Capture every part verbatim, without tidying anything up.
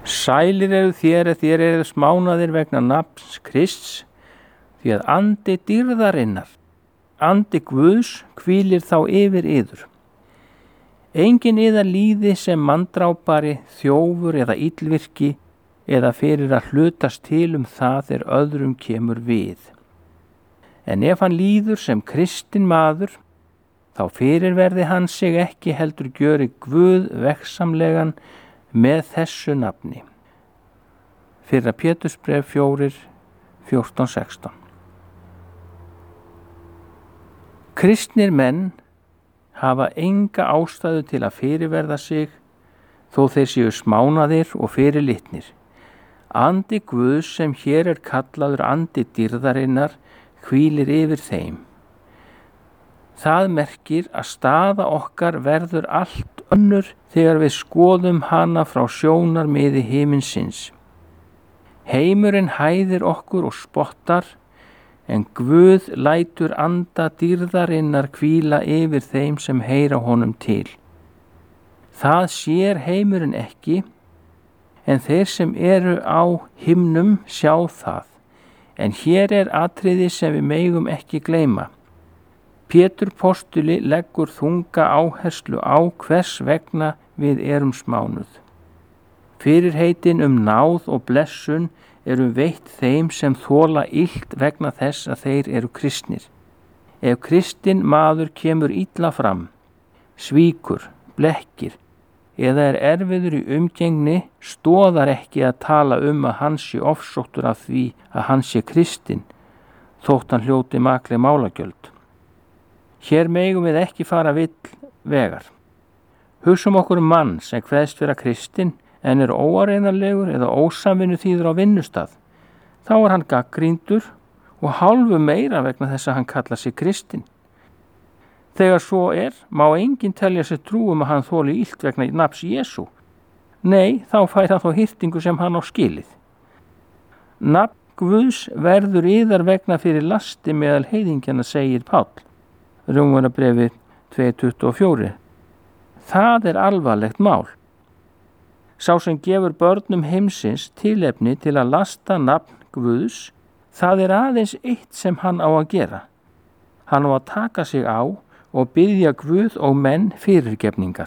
Sælir eru þér eða þér eru smánaðir vegna nafns Krists, því að andi dýrðarinnar, andi Guðs, hvílir þá yfir yður. Engin yðar líði sem manndrápari, þjófur eða illvirki eða fyrir að hlutast til um það er öðrum kemur við. En ef hann líður sem kristinn maður, þá fyrirverði hann sig ekki heldur gjöri Guð veggsamlegan með þessu nafni. Fyrra Pétursbréf fjórir, fjórtán, sextán. Kristnir menn hafa enga ástæðu til að fyrirverða sig, þó þeir séu smánaðir og fyrirlitnir. Andi Guðs sem hér er kallaður andi dýrðarinnar hvílir yfir þeim. Það merkir að staða okkar verður allt önnur þegar við skoðum hana frá sjónarmiði himinsins. Heimurinn hæðir okkur og spottar, en Guð lætur anda dýrðarinnar hvíla yfir þeim sem heyra honum til. Það sér heimurinn ekki, en þeir sem eru á himnum sjá það. En hér er atriði sem við megum ekki gleyma. Pétur postuli leggur þunga áherslu á hvers vegna við erum smánuð. Fyrirheitin um náð og blessun eru veitt þeim sem þola illt vegna þess að þeir eru kristnir. Ef kristinn maður kemur illa fram, svíkur, blekkir, eða er erfiður í umgengni, stoðar ekki að tala um að hann sé ofsóttur af því að hann sé kristinn, þótt hann hljóti makleg málagjöld. Hér megum við ekki fara vill vegar. Hugsum okkur um mann sem kveðst vera kristinn en er óareinarlegur eða ósamvinnu þýður á vinnustað. Þá er hann gaggríndur og hálfu meira vegna þess að hann kallar sig kristinn. Þegar svo er, má enginn telja sér trú um að hann þoli illt vegna nafns Jesú. Nei, þá fær hann þó hirtingu sem hann á skilið. Nafn Guðs verður yðar vegna fyrir lasti meðal heiðingjana, segir Páll. Rómarbréfið tvö, tuttugu og fjögur. Það er alvarlegt mál. Sá sem gefur börnum heimsins tilefni til að lasta nafn Guðs, það er aðeins eitt sem hann á að gera. Hann á að taka sig á og biðja Guð og menn fyrirgefningar.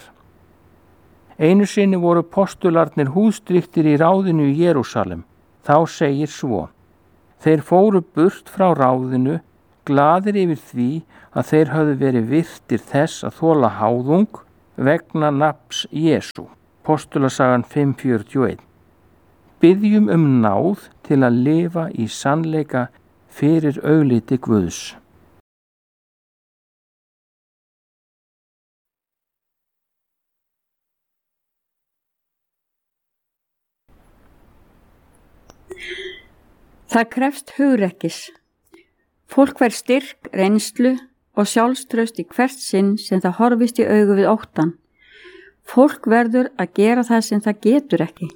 Einu sinni voru postularnir húðstryktir í ráðinu í Jerúsalem. Þá segir svo: Þeir fóru burt frá ráðinu, glaðir yfir því að þeir höfðu verið virtir þess að þola háðung vegna nafns Jesú. Postulasagan fimm, fjörutíu og eitt. Biðjum um náð til að lifa í sannleika fyrir augliti Guðs. Það krefst hugrekkis. Fólk fær styrk, reynslu og sjálfstraust í hvert sinn sem það horfist í augu við óttan. Fólk verður að gera það sem það getur ekki.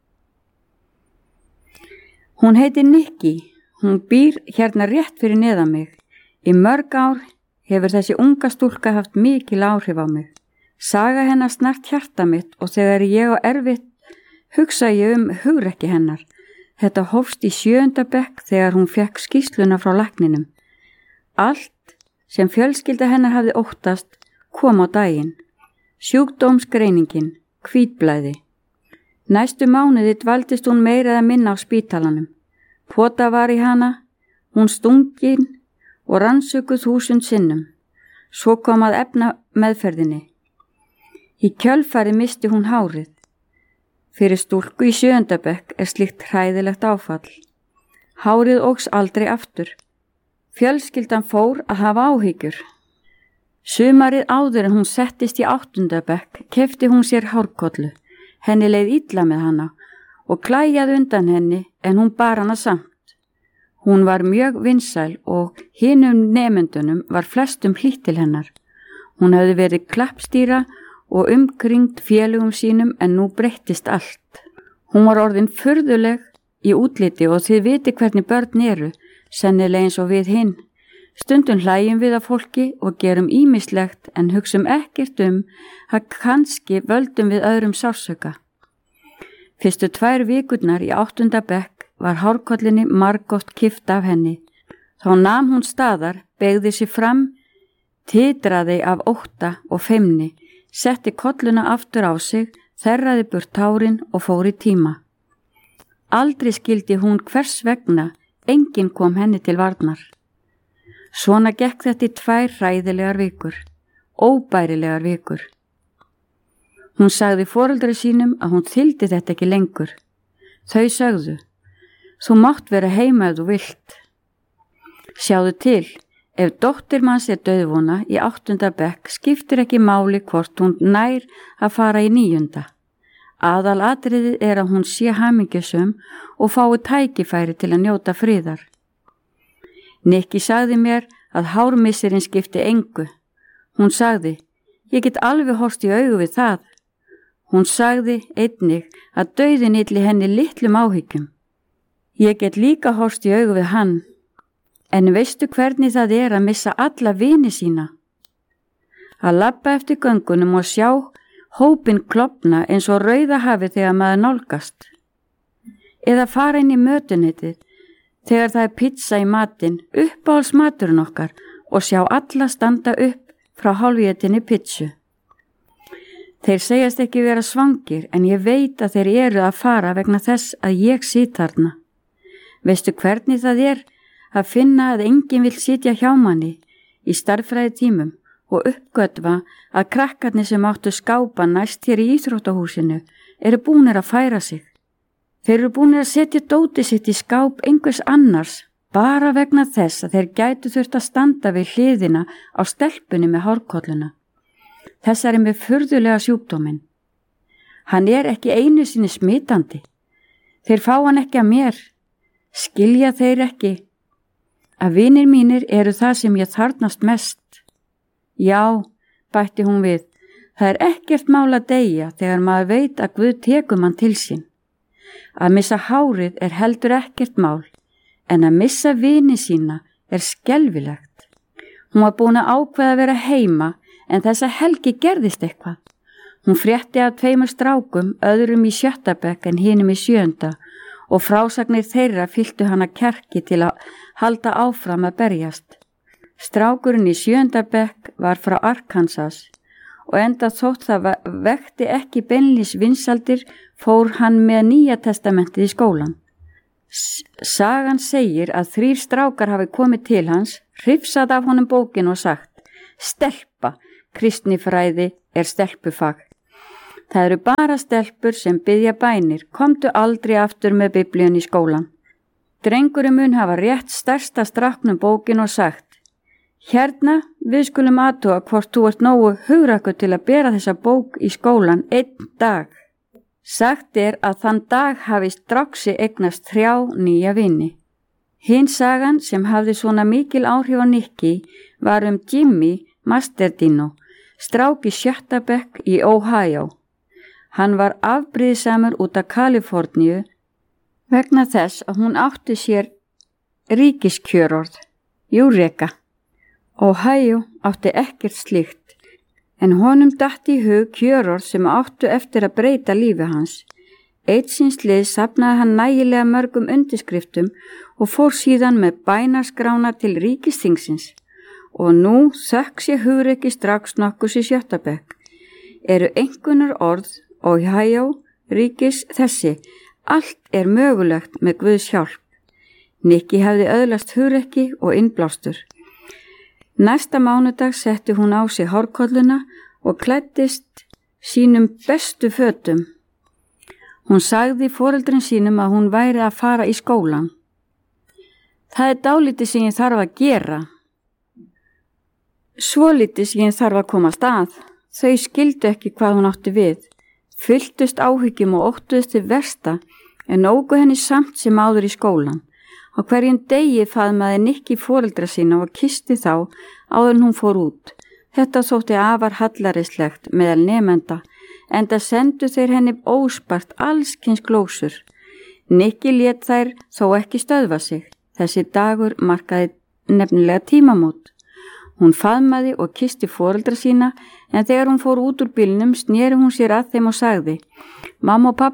Hún heitir Nikki. Hún býr hérna rétt fyrir neðan mig. Í mörg ár hefur þessi unga stúlka haft mikil áhrif á mig. Saga hennar snart hjarta mitt og þegar ég á erfitt hugsa ég um hugrekki hennar. Þetta hófst í sjöunda bekk þegar hún fekk skýrsluna frá lækninum. Allt sem fjölskylda hennar hafði óttast kom á daginn. Sjúkdómsgreiningin, hvítblæði. Næstu mánuði dvaldist hún meira eða minna á spítalanum. Pota var í hana, hún stungin og rannsökuð þúsund sinnum. Svo kom að efna meðferðinni. Í kjölfari misti hún hárið. Fyrir stúlku í sjöunda bekk er slíkt hræðilegt áfall. Hárið óx aldrei aftur. Fjölskyldan fór að hafa áhyggjur. Sumarið áður en hún settist í áttunda bekk keypti hún sér hárkollu. Henni leið illa með hana og klæjaði undan henni en hún bar hana samt. Hún var mjög vinsæl og hinum nemendunum var flestum hlýtt til hennar. Hún hafði verið klappstýra og umkringt félögum sínum en nú breyttist allt. Hún var orðin furðuleg í útliti og þið viti hvernig börn eru, sennilega eins og við hinn. Stundum hlæjum við að fólki og gerum ýmislegt en hugsum ekkert um að kannski völdum við öðrum sársauka. Fyrstu tvær vikurnar í áttunda bekk var hárkollinni margótt kift af henni. Þá nam hún staðar, beygði sig fram, titraði af ótta og feimni, setti kolluna aftur á sig, þerraði burt tárin og fór í tíma. Aldrei skildi hún hvers vegna, enginn kom henni til varnar. Svona gekk þetta í tvær hræðilegar vikur, óbærilegar vikur. Hún sagði foreldri sínum að hún þyldi þetta ekki lengur. Þau sögðu, þú mátt vera heima ef þú vilt. Sjáðu til, ef dóttir manns er dauðvona í áttunda bekk skiptir ekki máli hvort hún nær að fara í níunda. Aðalatriðið er að hún sé hamingjusum og fái tækifæri til að njóta friðar. Nikki sagði mér að hármissirinn skipti engu. Hún sagði, ég get alveg horfst í augu við það. Hún sagði einnig að dauðinn ylli henni litlum áhyggjum. Ég get líka horfst í augu við hann. En veistu hvernig það er að missa alla vini sína? Að labba eftir göngunum og sjá hópin klofna eins og rauða hafið þegar maður nálgast. Eða fara inn í mötuneytið þegar það er pizza í matinn, uppáhalds maturinn okkar og sjá alla standa upp frá hálfétinni pizzu. Þeir segjast ekki vera svangir en ég veit að þeir eru að fara vegna þess að ég sit þarna. Veistu hvernig það er að finna að enginn vill sitja hjá manni í starffræði tímum og uppgötva að krakkarnir sem áttu skápa næst hér í íþróttahúsinu eru búnir að færa sig. Þeir eru búnir að setja dótið sitt í skáp einhvers annars bara vegna þess að þeir gætu þurft að standa við hliðina á stelpunni með hárkolluna. Þessari með furðulega sjúkdóminn. Hann er ekki einu sinni smitandi. Þeir fá hann ekki að mér. Skilja þeir ekki að vinir mínir eru það sem ég þarnast mest. Já, bætti hún við, það er ekkert mál að deyja þegar maður veit að Guð tekur mann til sín. Að missa hárið er heldur ekkert mál, en að missa vini sína er skelfilegt. Hún var búin að ákveða að vera heima, en þessa helgi gerðist eitthvað. Hún frétti af tveimur strákum, öðrum í sjötta bekk en hinum í sjöunda og frásagnir þeirra fylltu hana kjarki til að halda áfram að berjast. Strákurinn í sjöunda bekk var frá Arkansas og enda þótt það vekti ekki beinlínis vinsaldir fór hann með Nýja testamentið í skólan. Sagan segir að þrír strákar hafi komið til hans, hrifsað af honum bókin og sagt, stelpa, kristnifræði er stelpufag. Það eru bara stelpur sem biðja bænir, komdu aldrei aftur með biblíun í skólan. Drengurinn mun hafa rétt stærsta stráknum bókin og sagt, hérna við skulum athuga hvort þú ert nógu hugrakkur til að bera þessa bók í skólan einn dag. Sagt er að þann dag hafi stráksi eignast þrjá nýja vini. Hin sagan sem hafði svona mikil áhrif á Nikki var um Jimmy Masterdino, strák í sjötta bekk í Ohio. Hann var afbrýðisamur út af Kaliforníu vegna þess að hún átti sér ríkiskjörorð, Eureka. Ohio átti ekkert slíkt, en honum datt í hug kjörorð sem áttu eftir að breyta lífi hans. Eitt síns lið safnaði hann nægilega mörgum undirskriftum og fór síðan með bænaskrána til ríkisþingsins. Og nú þökk sé hugrekki strax nokkus í sjötta bekk. Eru einhverjar orð og Ohio ríkis þessi, allt er mögulegt með Guðs hjálp. Nikki hefði öðlast hugrekki og innblástur. Næsta mánudag setti hún á sig hárkolluna og klæddist sínum bestu fötum. Hún sagði foreldrin sínum að hún væri að fara í skólan. Það er dálítið sem ég þarf að gera. Svolítið sem ég þarf að komast að. Þau skildu ekki hvað hún átti við. Fylltust áhyggjum og óttuðust til versta en ógu henni samt sem áður í skólan. Á hverjum degi faðmaði Nikki foreldra sína og kisti þá áður en hún fór út. Þetta þótti afar hallarislegt meðal nemenda, enda sendu þeir henni óspart allskyns glósur. Nikki lét þær þó ekki stöðva sig. Þessi dagur markaði nefnilega tímamót. Hún faðmaði og kisti foreldra sína, en þegar hún fór út úr bílnum sneri hún sér að þeim og sagði, mamma og pappi,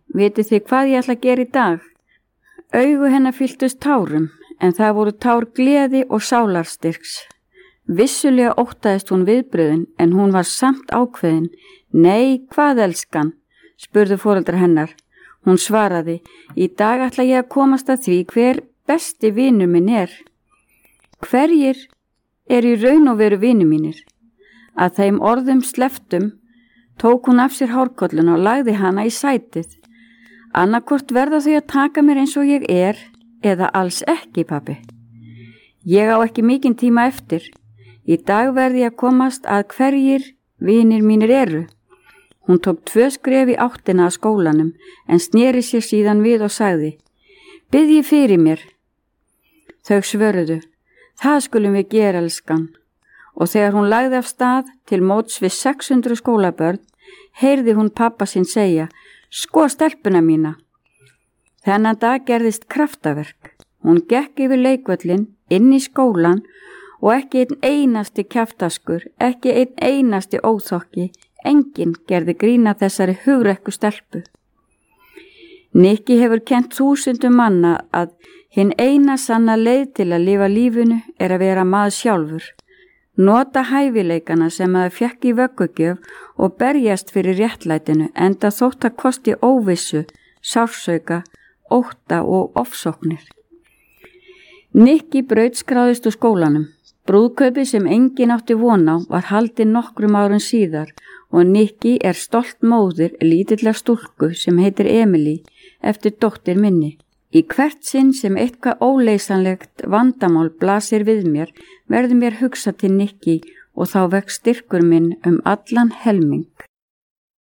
vitið þið hvað ég ætla að gera í dag? Augu hennar fylltust tárum, en það voru tár gleði og sálarstyrks. Vissulega óttaðist hún viðbröðin, en hún var samt ákveðin. Nei, hvað elskan? Spurðu foreldrar hennar. Hún svaraði, í dag ætla ég að komast að því hver besti vinur minn er. Hverjir er í raun og veru vinur mínir? Að þeim orðum sleftum tók hún af sér hárkolluna og lagði hana í sætið. Annarkvort verða þau að taka mér eins og ég er, eða alls ekki, pabbi. Ég á ekki mikinn tíma eftir. Í dag verði ég að komast að hverjir vinir mínir eru. Hún tók tvö skref í áttina að skólanum, en sneri sér síðan við og sagði, biðji fyrir mér. Þau svöruðu, það skulum við gera, elskan. Og þegar hún lagði af stað til móts við sex hundruð skólabörn, heyrði hún pappa sinn segja, sko stelpuna mína. Þennan dag gerðist kraftaverk. Hún gekk yfir leikvöllin, inn í skólan og ekki einn einasti kjaftaskur, ekki einn einasti óþokki, enginn gerði grína þessari hugrekku stelpu. Nikki hefur kennt þúsundum manna að hinn eina sanna leið til að lifa lífinu er að vera maður sjálfur. Nota hæfileikana sem maður fekk í vöggugjöf og berjast fyrir réttlætinu, enda þótt að kosti óvissu, sársauka, ótta og ofsóknir. Nikki brautskráðist úr skólanum. Brúðkaupi sem enginn átti von á var haldið nokkrum árum síðar og Nikki er stolt móðir lítillar stúlku sem heitir Emily eftir dóttir minni. Í hvert sinn sem eitthvað óleysanlegt vandamál blasir við mér verður mér hugsa til Nikki og þá vex styrkur minn um allan helming.